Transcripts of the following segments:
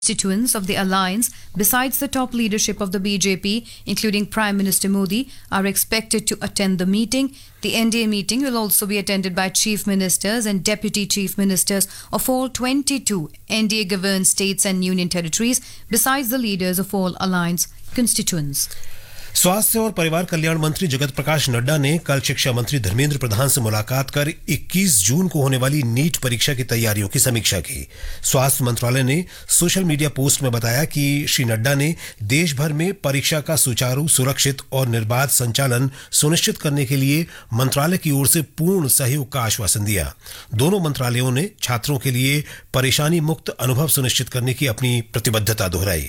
Constituents of the alliance, besides the top leadership of the BJP, including Prime Minister Modi, are expected to attend the meeting. The NDA meeting will also be attended by chief ministers and deputy chief ministers of all 22 NDA governed states and union territories, besides the leaders of all alliance constituents. स्वास्थ्य और परिवार कल्याण मंत्री जगत प्रकाश नड्डा ने कल शिक्षा मंत्री धर्मेंद्र प्रधान से मुलाकात कर 21 जून को होने वाली नीट परीक्षा की तैयारियों की समीक्षा की। स्वास्थ्य मंत्रालय ने सोशल मीडिया पोस्ट में बताया कि श्री नड्डा ने देश भर में परीक्षा का सुचारू, सुरक्षित और निर्बाध संचालन सुनिश्चित करने के लिए मंत्रालय की ओर से पूर्ण सहयोग का आश्वासन दिया। दोनों मंत्रालयों ने छात्रों के लिए परेशानी मुक्त अनुभव सुनिश्चित करने की अपनी प्रतिबद्धता दोहराई।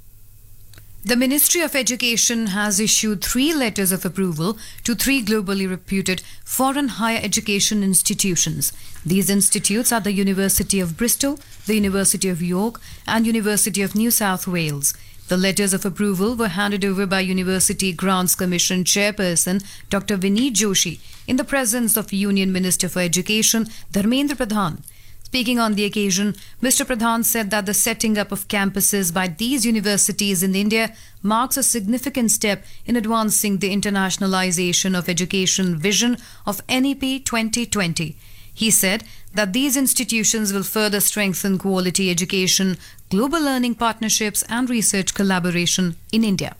The Ministry of Education has issued 3 letters of approval to 3 globally reputed foreign higher education institutions. These institutes are the University of Bristol, the University of York, and University of New South Wales. The letters of approval were handed over by University Grants Commission Chairperson Dr. Vineet Joshi in the presence of Union Minister for Education Dharmendra Pradhan. Speaking on the occasion, Mr. Pradhan said that the setting up of campuses by these universities in India marks a significant step in advancing the internationalization of education vision of NEP 2020. He said that these institutions will further strengthen quality education, global learning partnerships and research collaboration in India.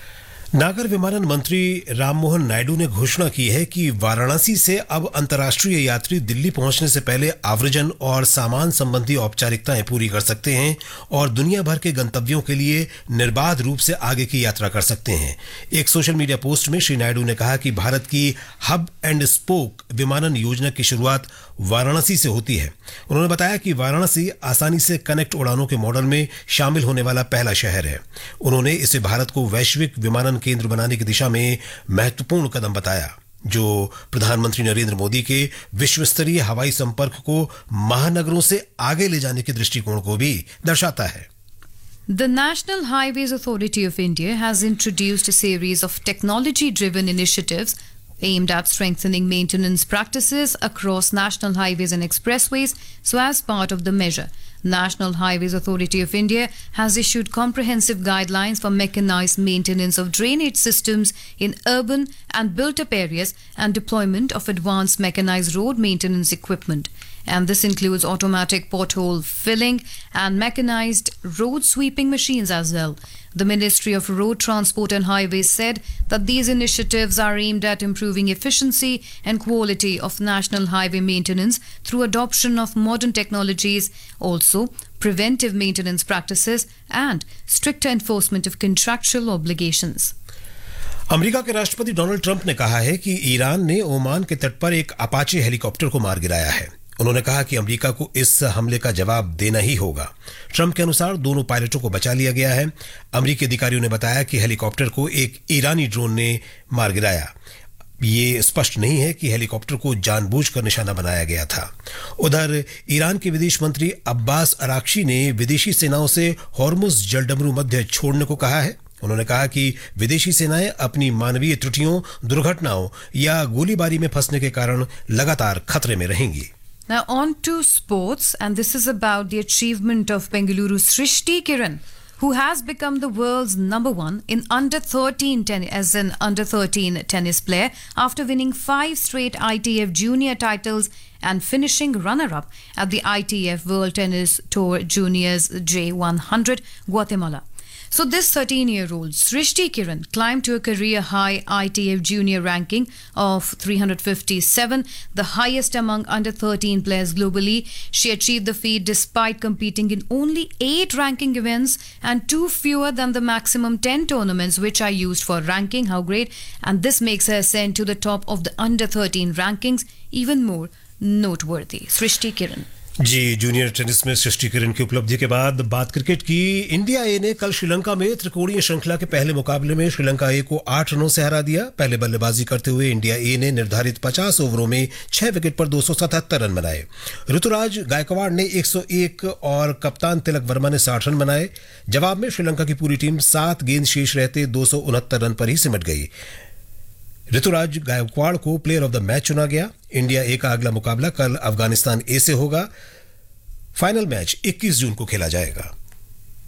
नागर विमानन मंत्री राममोहन नायडू ने घोषणा की है कि वाराणसी से अब अंतर्राष्ट्रीय यात्री दिल्ली पहुंचने से पहले आव्रजन और सामान संबंधी औपचारिकताएं पूरी कर सकते हैं और दुनिया भर के गंतव्यों के लिए निर्बाध रूप से आगे की यात्रा कर सकते हैं। एक सोशल मीडिया पोस्ट में श्री नायडू ने कहा कि भारत की हब एंड स्पोक विमानन योजना की शुरुआत वाराणसी से होती है। उन्होंने बताया कि वाराणसी आसानी से कनेक्ट उड़ानों के मॉडल में शामिल होने वाला पहला शहर है। उन्होंने इसे भारत को वैश्विक विमानन केंद्र बनाने की दिशा में महत्वपूर्ण कदम बताया, जो प्रधानमंत्री नरेंद्र मोदी के विश्व स्तरीय हवाई संपर्क को महानगरों से आगे ले जाने के दृष्टिकोण को भी दर्शाता है। The National Highways Authority of India has introduced a series of technology-driven initiatives aimed at strengthening maintenance practices across national highways and expressways. So as part of the measure, National Highways Authority of India has issued comprehensive guidelines for mechanized maintenance of drainage systems in urban and built-up areas and deployment of advanced mechanized road maintenance equipment. And this includes automatic pothole filling and mechanized road sweeping machines as well. The Ministry of Road Transport and Highways said that these initiatives are aimed at improving efficiency and quality of national highway maintenance through adoption of modern technologies, also preventive maintenance practices and stricter enforcement of contractual obligations. America के राष्ट्रपति Donald Trump ने कहा है कि Iran ने Oman के तट पर एक अपाचे हेलीकॉप्टर को मार गिराया है। उन्होंने कहा कि अमेरिका को इस हमले का जवाब देना ही होगा। ट्रंप के अनुसार दोनों पायलटों को बचा लिया गया है। अमेरिकी अधिकारियों ने बताया कि हेलीकॉप्टर को एक ईरानी ड्रोन ने मार गिराया। ये स्पष्ट नहीं है कि हेलीकॉप्टर को जानबूझकर निशाना बनाया गया था। उधर ईरान के विदेश मंत्री अब्बास अराक्ची ने विदेशी सेनाओं से हॉर्मुज जलडमरू मध्य छोड़ने को कहा है। उन्होंने कहा कि विदेशी सेनाएं अपनी मानवीय त्रुटियों, दुर्घटनाओं या गोलीबारी में फंसने के कारण लगातार खतरे में रहेंगी। Now on to sports, and this is about the achievement of Bengaluru's Srishti Kiran, who has become the world's #1 in under-13 tennis player after winning 5 straight ITF junior titles and finishing runner-up at the ITF World Tennis Tour Juniors J100 Guatemala. So this 13-year-old Srishti Kiran climbed to a career-high ITF junior ranking of 357, the highest among under-13 players globally. She achieved the feat despite competing in only 8 ranking events and 2 fewer than the maximum 10 tournaments which are used for ranking. How great! And this makes her ascend to the top of the under-13 rankings even more noteworthy. Srishti Kiran. Ji, junior tennis में सृष्टि किरण की उपलब्धि के बाद बात cricket की। India ए ने कल श्रीलंका में त्रिकोणीय श्रृंखला के पहले मुकाबले में श्रीलंका ए को 8 रनों से हरा दिया। पहले बल्लेबाजी करते हुए इंडिया ए ने निर्धारित 50 ओवरों में 6 विकेट पर 277 रन बनाए। ऋतुराज गायकवाड़ ने 101 और कप्तान तिलक वर्मा ने 60 रन बनाए। जवाब में श्रीलंका की पूरी टीम 7 गेंद शेष रहते 269 रन पर ही सिमट गई। ऋतुराज गायकवाड़ को प्लेयर ऑफ द मैच चुना गया। इंडिया ए का अगला मुकाबला कल अफगानिस्तान ए से होगा। फाइनल मैच 21 जून को खेला जाएगा।